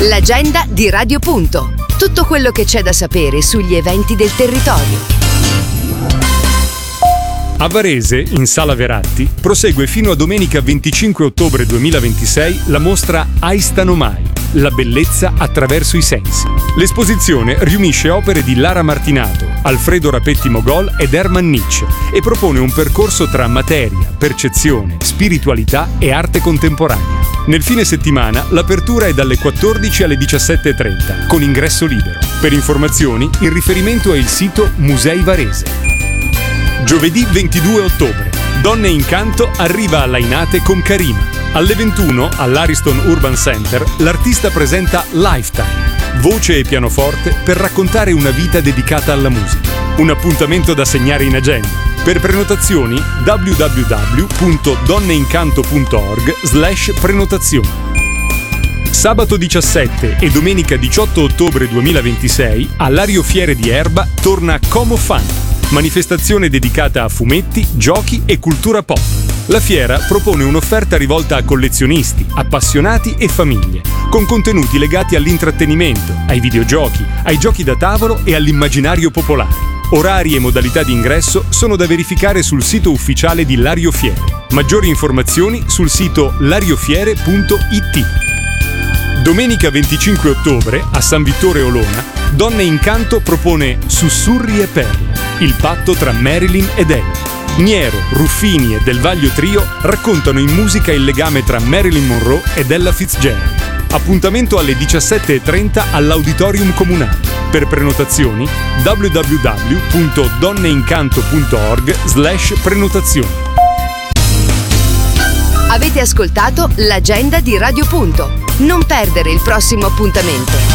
L'agenda di Radio Punto. Tutto quello che c'è da sapere sugli eventi del territorio. A Varese, in Sala Veratti, prosegue fino a domenica 25 ottobre 2026 la mostra Aistano Mai, la bellezza attraverso i sensi. L'esposizione riunisce opere di Lara Martinato, Alfredo Rapetti Mogol ed Hermann Nietzsche e propone un percorso tra materia, percezione, spiritualità e arte contemporanea. Nel fine settimana l'apertura è dalle 14 alle 17:30 con ingresso libero. Per informazioni il riferimento è il sito Musei Varese. Giovedì 22 ottobre, Donne in Canto arriva a Lainate con Karima. Alle 21 all'Ariston Urban Center l'artista presenta Lifetime, voce e pianoforte per raccontare una vita dedicata alla musica. Un appuntamento da segnare in agenda. Per prenotazioni www.donneincanto.org/prenotazioni. Sabato 17 e domenica 18 ottobre 2026 all'Ario Fiere di Erba torna Como Fan, manifestazione dedicata a fumetti, giochi e cultura pop. La fiera propone un'offerta rivolta a collezionisti, appassionati e famiglie, con contenuti legati all'intrattenimento, ai videogiochi, ai giochi da tavolo e all'immaginario popolare. Orari e modalità di ingresso sono da verificare sul sito ufficiale di Lario Fiere. Maggiori informazioni sul sito lariofiere.it. Domenica 25 ottobre, a San Vittore Olona, Donne in Canto propone Sussurri e Perle, il patto tra Marilyn ed Ella. Niero, Ruffini e Del Vaglio Trio raccontano in musica il legame tra Marilyn Monroe ed Ella Fitzgerald. Appuntamento alle 17:30 all'Auditorium Comunale. Per prenotazioni www.donneincanto.org/prenotazioni. Avete ascoltato l'agenda di Radio Punto. Non perdere il prossimo appuntamento.